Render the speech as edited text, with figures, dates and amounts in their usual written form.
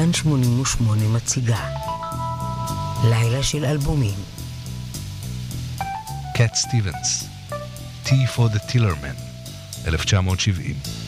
כאן 88 מציגה לילה של אלבומים. קאט סטיבנס, Tea for the Tillerman, 1970.